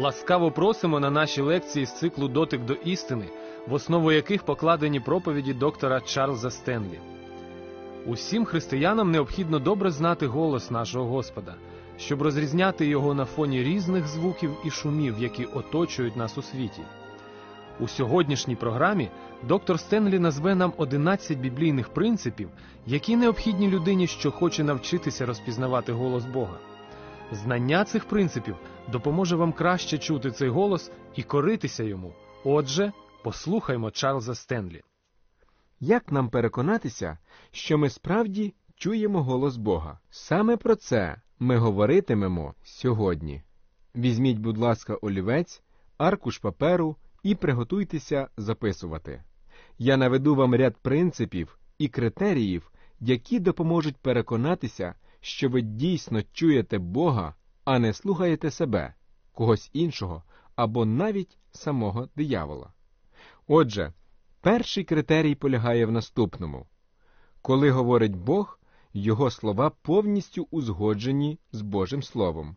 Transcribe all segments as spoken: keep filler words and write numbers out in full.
Ласкаво просимо на наші лекції з циклу «Дотик до істини», в основу яких покладені проповіді доктора Чарльза Стенлі. Усім християнам необхідно добре знати голос нашого Господа, щоб розрізняти його на фоні різних звуків і шумів, які оточують нас у світі. У сьогоднішній програмі доктор Стенлі назве нам одинадцять біблійних принципів, які необхідні людині, що хоче навчитися розпізнавати голос Бога. Знання цих принципів допоможе вам краще чути цей голос і коритися йому. Отже, послухаймо Чарльза Стенлі. Як нам переконатися, що ми справді чуємо голос Бога? Саме про це ми говоритимемо сьогодні. Візьміть, будь ласка, олівець, аркуш паперу і приготуйтеся записувати. Я наведу вам ряд принципів і критеріїв, які допоможуть переконатися, що ви дійсно чуєте Бога, а не слухаєте себе, когось іншого або навіть самого диявола. Отже, перший критерій полягає в наступному. Коли говорить Бог, Його слова повністю узгоджені з Божим Словом.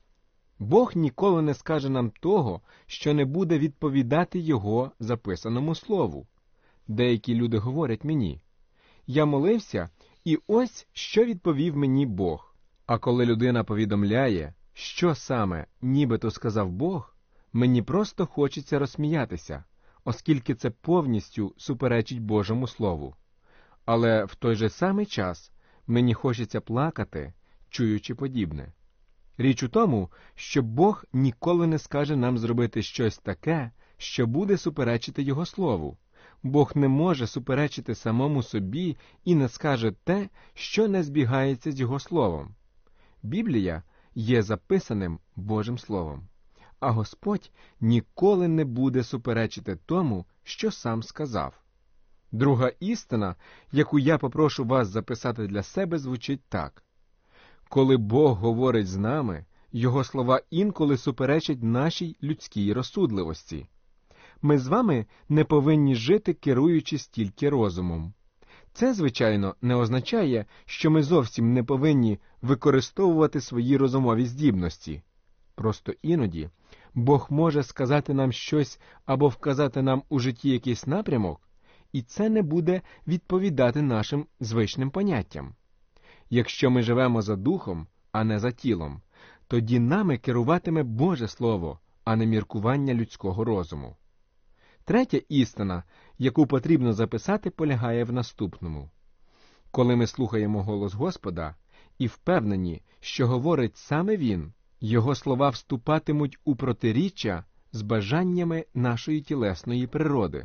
Бог ніколи не скаже нам того, що не буде відповідати Його записаному Слову. Деякі люди говорять мені: «Я молився, і ось що відповів мені Бог». А коли людина повідомляє, що саме нібито сказав Бог, мені просто хочеться розсміятися, оскільки це повністю суперечить Божому Слову. Але в той же самий час мені хочеться плакати, чуючи подібне. Річ у тому, що Бог ніколи не скаже нам зробити щось таке, що буде суперечити Його Слову. Бог не може суперечити самому собі і не скаже те, що не збігається з Його Словом. Біблія є записаним Божим Словом, а Господь ніколи не буде суперечити тому, що сам сказав. Друга істина, яку я попрошу вас записати для себе, звучить так. Коли Бог говорить з нами, Його слова інколи суперечать нашій людській розсудливості. Ми з вами не повинні жити, керуючись тільки розумом. Це, звичайно, не означає, що ми зовсім не повинні використовувати свої розумові здібності. Просто іноді Бог може сказати нам щось або вказати нам у житті якийсь напрямок, і це не буде відповідати нашим звичним поняттям. Якщо ми живемо за духом, а не за тілом, тоді нами керуватиме Боже Слово, а не міркування людського розуму. Третя істина, яку потрібно записати, полягає в наступному. Коли ми слухаємо голос Господа і впевнені, що говорить саме Він, Його слова вступатимуть у протиріччя з бажаннями нашої тілесної природи.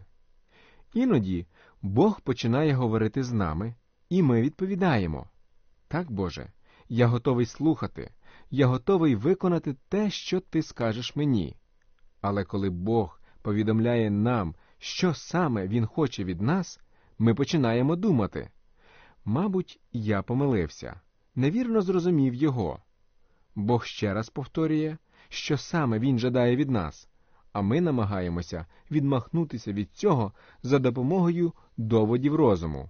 Іноді Бог починає говорити з нами, і ми відповідаємо: «Так, Боже, я готовий слухати, я готовий виконати те, що Ти скажеш мені». Але коли Бог повідомляє нам, що саме Він хоче від нас, ми починаємо думати: «Мабуть, я помилився, невірно зрозумів Його». Бог ще раз повторює, що саме Він жадає від нас, а ми намагаємося відмахнутися від цього за допомогою доводів розуму.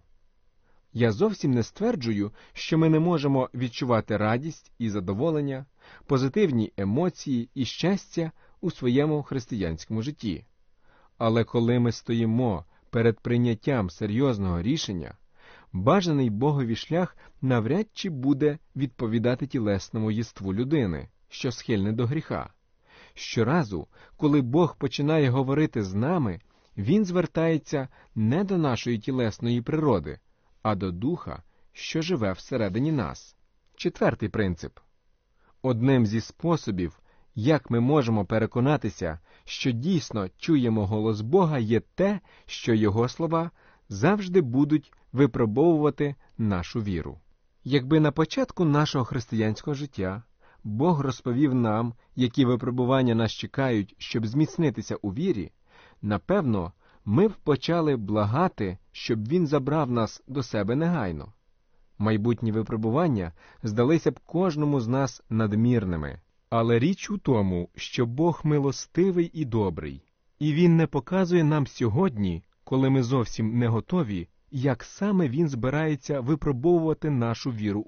Я зовсім не стверджую, що ми не можемо відчувати радість і задоволення, позитивні емоції і щастя у своєму християнському житті. Але коли ми стоїмо перед прийняттям серйозного рішення, бажаний Богові шлях навряд чи буде відповідати тілесному єству людини, що схильне до гріха. Щоразу, коли Бог починає говорити з нами, Він звертається не до нашої тілесної природи, а до Духа, що живе всередині нас. Четвертий принцип. Одним зі способів, як ми можемо переконатися, що дійсно чуємо голос Бога, є те, що Його слова завжди будуть випробовувати нашу віру. Якби на початку нашого християнського життя Бог розповів нам, які випробування нас чекають, щоб зміцнитися у вірі, напевно, ми б почали благати, щоб Він забрав нас до себе негайно. Майбутні випробування здалися б кожному з нас надмірними. Але річ у тому, що Бог милостивий і добрий, і Він не показує нам сьогодні, коли ми зовсім не готові, як саме Він збирається випробовувати нашу віру